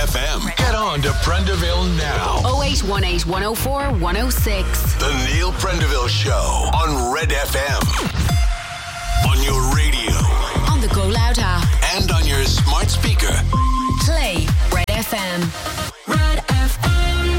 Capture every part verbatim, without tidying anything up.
F M. Get on to Prendeville now. oh eight one eight, one oh four, one oh six. The Neil Prendeville Show on Red F M. On your radio. On the Go Loud app. And on your smart speaker. Play Red F M. Red F M.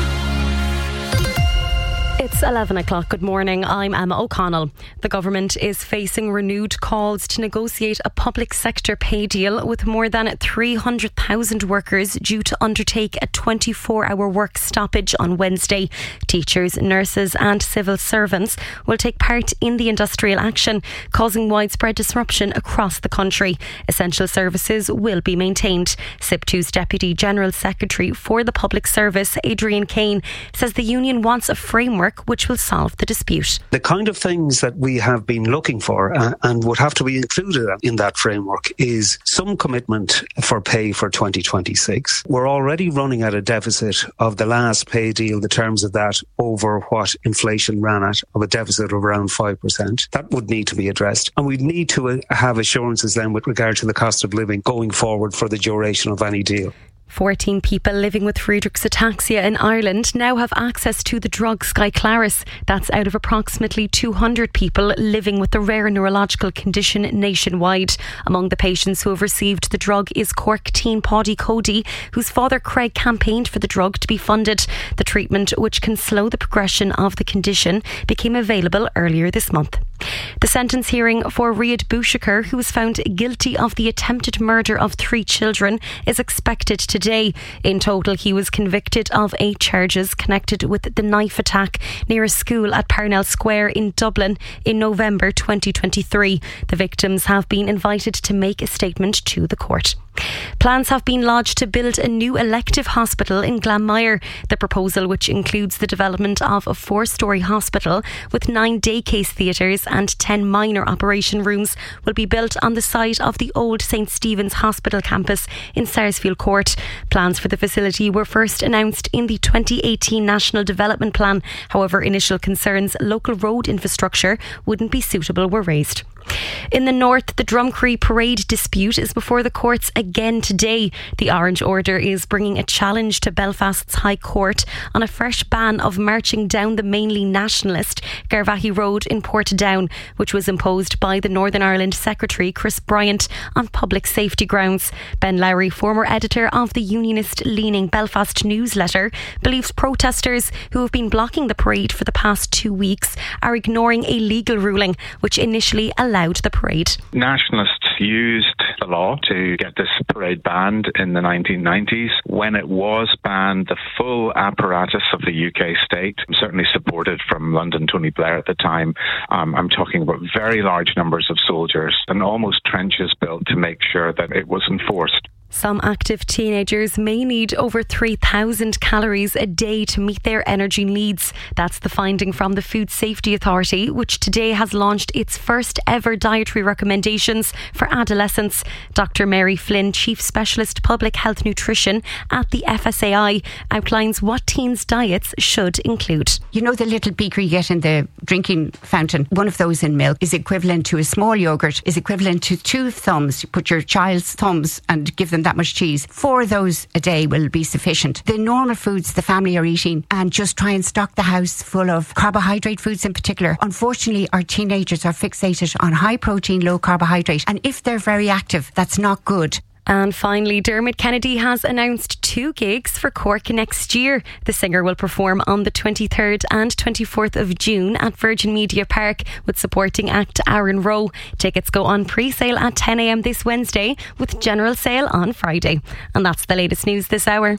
It's eleven o'clock. Good morning. I'm Emma O'Connell. The government is facing renewed calls to negotiate a public sector pay deal with more than three hundred thousand workers due to undertake a twenty-four hour work stoppage on Wednesday. Teachers, nurses and civil servants will take part in the industrial action, causing widespread disruption across the country. Essential services will be maintained. S I P two's Deputy General Secretary for the Public Service, Adrian Kane, says the union wants a framework which will solve the dispute. The kind of things that we have been looking for uh, and would have to be included in that framework is some commitment for pay for twenty twenty-six. We're already running at a deficit of the last pay deal, the terms of that, over what inflation ran at, of a deficit of around five percent. That would need to be addressed. And we'd need to uh, have assurances then with regard to the cost of living going forward for the duration of any deal. fourteen people living with Friedreich's ataxia in Ireland now have access to the drug Skyclarys. That's out of approximately two hundred people living with the rare neurological condition nationwide. Among the patients who have received the drug is Cork teen Paddy Cody, whose father Craig campaigned for the drug to be funded. The treatment, which can slow the progression of the condition, became available earlier this month. The sentence hearing for Riyad Bouchakar, who was found guilty of the attempted murder of three children, is expected today. In total, he was convicted of eight charges connected with the knife attack near a school at Parnell Square in Dublin in November twenty twenty-three. The victims have been invited to make a statement to the court. Plans have been lodged to build a new elective hospital in Glanmire. The proposal, which includes the development of a four-storey hospital with nine day case theatres and ten minor operation rooms, will be built on the site of the old St Stephen's Hospital campus in Sarsfield Court. Plans for the facility were first announced in the twenty eighteen National Development Plan. However, initial concerns local road infrastructure wouldn't be suitable were raised. In the north, the Drumcree parade dispute is before the courts again today. The Orange Order is bringing a challenge to Belfast's High Court on a fresh ban of marching down the mainly nationalist Garvaghey Road in Portadown, which was imposed by the Northern Ireland Secretary Chris Bryant on public safety grounds. Ben Lowry, former editor of the unionist-leaning Belfast newsletter, believes protesters who have been blocking the parade for the past two weeks are ignoring a legal ruling which initially allowed allowed the parade. Nationalists used the law to get this parade banned in the nineteen nineties. When it was banned, the full apparatus of the U K state, certainly supported from London Tony Blair at the time, um, I'm talking about very large numbers of soldiers and almost trenches built to make sure that it was enforced. Some active teenagers may need over three thousand calories a day to meet their energy needs. That's the finding from the Food Safety Authority, which today has launched its first ever dietary recommendations for adolescents. Doctor Mary Flynn, Chief Specialist Public Health Nutrition at the F S A I, outlines what teens' diets should include. You know the little beaker you get in the drinking fountain? One of those in milk is equivalent to a small yoghurt, is equivalent to two thumbs. You put your child's thumbs and give them that much cheese. Four of those a day will be sufficient. The normal foods the family are eating, and just try and stock the house full of carbohydrate foods in particular. Unfortunately, our teenagers are fixated on high protein, low carbohydrate, and if they're very active, that's not good. And finally, Dermot Kennedy has announced two gigs for Cork next year. The singer will perform on the twenty-third and twenty-fourth of June at Virgin Media Park with supporting act Aaron Rowe. Tickets go on pre-sale at ten a.m. this Wednesday with general sale on Friday. And that's the latest news this hour.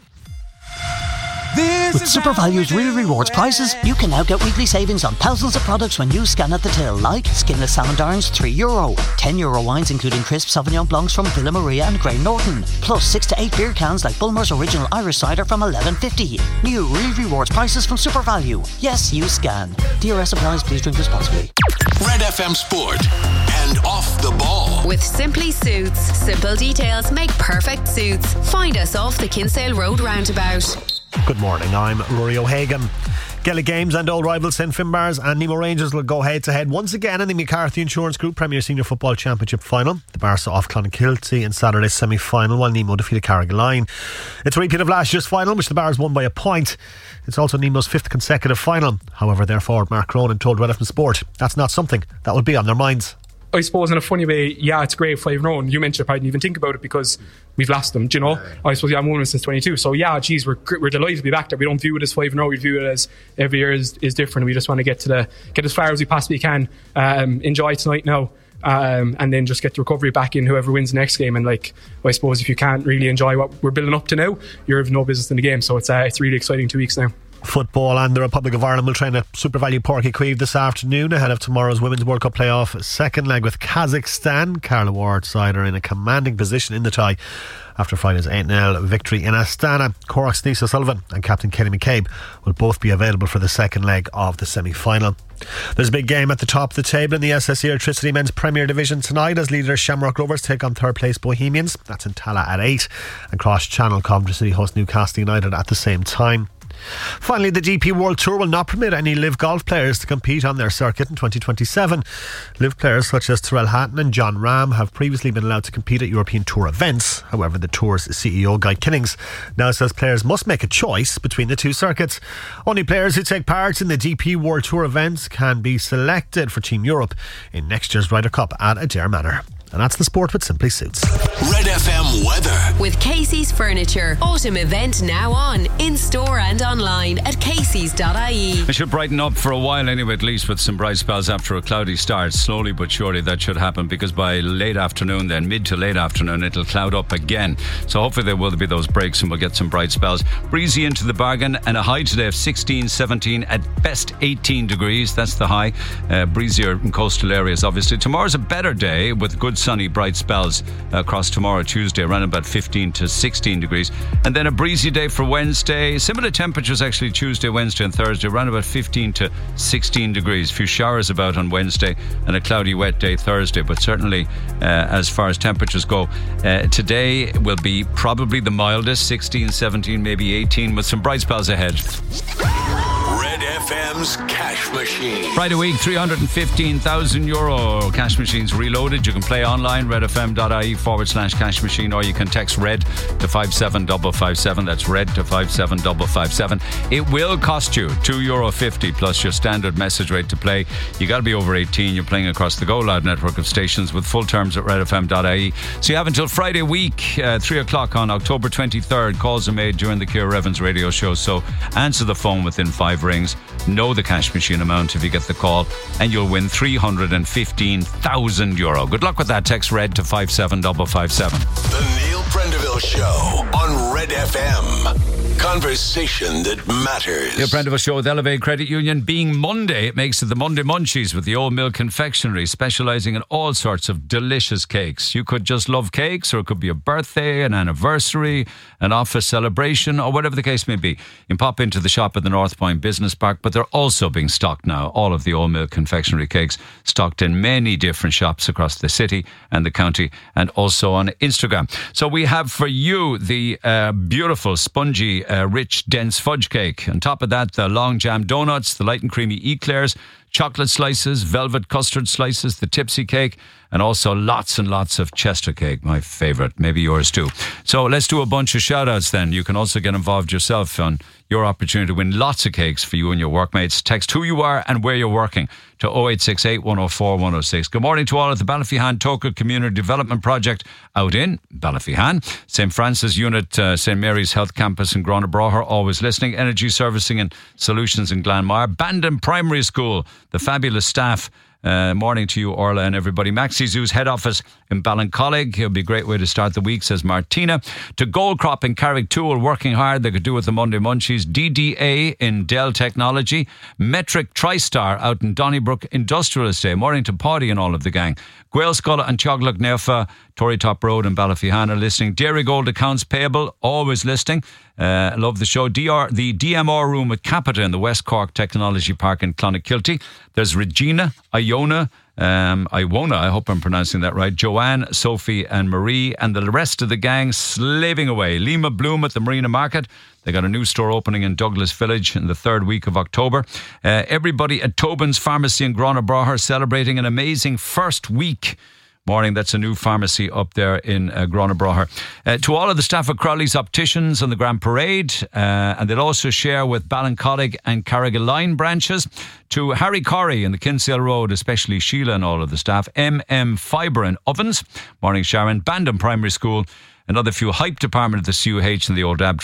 With Super Value's Real Rewards prices, you can now get weekly savings on thousands of products when you scan at the till, like skinless salmon darns, three euro, ten euro wines including crisp Sauvignon Blancs from Villa Maria and Grey Norton, plus six to eight beer cans like Bulmer's Original Irish Cider from eleven fifty. New Real Rewards prices from Super Value. Yes, you scan. D R S applies. Please drink responsibly. Red F M Sport and Off the Ball. With Simply Suits. Simple details make perfect suits. Find us off the Kinsale Road roundabout. Good morning, I'm Rory O'Hagan. Gaelic Games and old rivals Saint Finbars and Nemo Rangers will go head to head once again in the McCarthy Insurance Group Premier Senior Football Championship final. The Barca off Clonakilty in Saturday's semi-final while Nemo defeated Carrigaline. It's a repeat of last year's final, which the Bars won by a point. It's also Nemo's fifth consecutive final. However, their forward Mark Cronin told Red F M Sport that's not something that will be on their minds. I suppose in a funny way, yeah, it's great five in a row. And you mentioned I didn't even think about it because we've lost them, do you know? I suppose, yeah, I'm winning since twenty-two. So, yeah, geez, we're we're delighted to be back there. We don't view it as five in a row. We view it as every year is, is different. We just want to get to the get as far as we possibly can. Um, enjoy tonight now. Um, and then just get the recovery back in whoever wins the next game. And like, I suppose if you can't really enjoy what we're building up to now, you're of no business in the game. So it's uh, it's really exciting two weeks now. Football and the Republic of Ireland will train at Super Value Porky Queeve this afternoon ahead of tomorrow's Women's World Cup playoff second leg with Kazakhstan. Carla Ward's side are in a commanding position in the tie after Friday's eight nil victory in Astana. Cork's Denise O'Sullivan and captain Kenny McCabe will both be available for the second leg of the semi-final. There's a big game at the top of the table in the S S E Electricity Men's Premier Division tonight as leaders Shamrock Rovers take on third place Bohemians. That's in Tala at eight, and Cross Channel Coventry City host Newcastle United at the same time. Finally, the D P World Tour will not permit any Live Golf players to compete on their circuit in twenty twenty-seven. Live players such as Tyrrell Hatton and John Ram have previously been allowed to compete at European Tour events. However, the Tour's C E O Guy Kinnings now says players must make a choice between the two circuits. Only players who take part in the D P World Tour events can be selected for Team Europe in next year's Ryder Cup at Adare Manor. And that's the sport with Simply Suits. Red F M weather. With Casey's Furniture. Autumn event now on. In store and online at caseys dot I E. It should brighten up for a while anyway, at least with some bright spells after a cloudy start. Slowly but surely that should happen, because by late afternoon, then mid to late afternoon, it'll cloud up again. So hopefully there will be those breaks and we'll get some bright spells. Breezy into the bargain, and a high today of sixteen, seventeen, at best eighteen degrees. That's the high. Uh, breezier in coastal areas, obviously. Tomorrow's a better day with good sunny bright spells across tomorrow, Tuesday, around about fifteen to sixteen degrees, and then a breezy day for Wednesday. Similar temperatures actually Tuesday, Wednesday and Thursday, around about fifteen to sixteen degrees. Few showers about on Wednesday and a cloudy wet day Thursday, but certainly uh, as far as temperatures go, uh, today will be probably the mildest, sixteen, seventeen, maybe eighteen, with some bright spells ahead. Red F M's Cash Machine. Friday week, three hundred fifteen thousand euro cash machines reloaded. You can play online, redfm.ie forward slash cash machine, or you can text RED to five seven five five seven. That's RED to five seven five five seven. It will cost you two euro fifty plus your standard message rate to play. You got to be over eighteen. You're playing across the Go Loud network of stations with full terms at redfm.ie. So you have until Friday week, uh, three o'clock on October twenty-third. Calls are made during the Ciara Evans radio show, so answer the phone within five rings. Know the cash machine amount if you get the call, and you'll win three hundred fifteen thousand euro. Good luck with that. Text RED to five seven five five seven. The Neil Prendeville Show on Red F M. Conversation that matters. Neil Prendeville Show with Elevate Credit Union. Being Monday, it makes it the Monday Munchies with the Old Mill Confectionery, specialising in all sorts of delicious cakes. You could just love cakes, or it could be a birthday, an anniversary, an office celebration, or whatever the case may be. You can pop into the shop at the North Point Business Park, but they're also being stocked now. All of the Old Mill Confectionery cakes stocked in many different shops across the city and the county, and also on Instagram. So we have for you the uh, beautiful, spongy, uh, rich, dense fudge cake. On top of that, the long jam donuts, the light and creamy eclairs, chocolate slices, velvet custard slices, the tipsy cake, and also lots and lots of Chester cake, my favourite, maybe yours too. So let's do a bunch of shout outs then. You can also get involved yourself on your opportunity to win lots of cakes for you and your workmates. Text who you are and where you're working to oh eight six eight, one oh four, one oh six. Good morning to all at the Ballyphehane Toca Community Development Project out in Ballyphehane. Saint Francis Unit, uh, Saint Mary's Health Campus in Grona always listening. Energy Servicing and Solutions in Glanmire. Bandon Primary School, the fabulous staff. Uh, morning to you, Orla, and everybody. Maxi Zoo's head office in Ballincollig. It'll be a great way to start the week, says Martina. To Gold Crop in Carricktool, working hard. They could do with the Monday Munchies. D D A in Dell Technology. Metric TriStar out in Donnybrook Industrial Estate. Morning to Paddy and all of the gang. Gaelscola and Teaglach Nefa, Torrey Top Road and Ballyphehane are listening. Dairy Gold Accounts Payable, always listening. Uh, love the show. D R, the D M R room at Capita in the West Cork Technology Park in Clonakilty. There's Regina, Ayo Iona, um, Iwona, I hope I'm pronouncing that right, Joanne, Sophie and Marie, and the rest of the gang slaving away. Lima Bloom at the Marina Market. They got a new store opening in Douglas Village in the third week of October. Uh, everybody at Tobin's Pharmacy in Grona celebrating an amazing first week. Morning, that's a new pharmacy up there in uh, Grona uh, to all of the staff of Crowley's Opticians on the Grand Parade, uh, and they'll also share with Ballincollig and Carrigaline branches. To Harry Corey in the Kinsale Road, especially Sheila and all of the staff. M M Fibre and Ovens. Morning, Sharon. Bandon Primary School. Another few Hype Department at the C U H and the Old Ab